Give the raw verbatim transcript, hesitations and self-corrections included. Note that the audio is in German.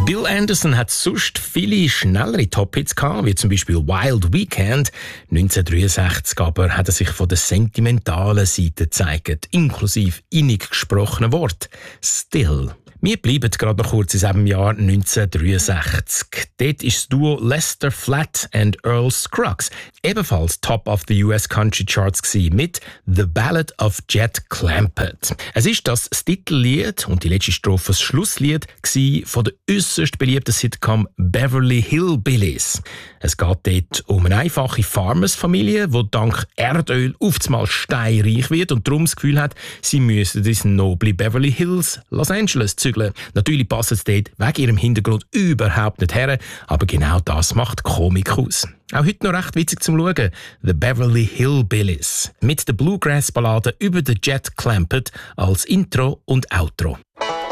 Bill Anderson hat sonst viele schnellere Top-Hits gehabt, wie zum Beispiel Wild Weekend. neunzehnhundertdreiundsechzig aber hat er sich von der sentimentalen Seite gezeigt, inklusive innig gesprochenen Wort. Still. Wir bleiben gerade noch kurz in diesem Jahr neunzehnhundertdreiundsechzig. Dort ist das Duo Lester Flatt und Earl Scruggs ebenfalls Top of the U S Country Charts gewesen, mit The Ballad of Jet Clampett. Es ist das, das Titellied und die letzte Strophe das Schlusslied gewesen von der äußerst beliebten Sitcom Beverly Hillbillies. Es geht dort um eine einfache Farmersfamilie, die dank Erdöl auf einmal steinreich wird und darum das Gefühl hat, sie müssen ins noble Beverly Hills, Los Angeles, zügeln. Natürlich passt es dort wegen ihrem Hintergrund überhaupt nicht her, aber genau das macht Komik aus. Auch heute noch recht witzig zum Schauen. The Beverly Hillbillies. Mit der Bluegrass-Ballade über den Jet Clampett als Intro und Outro.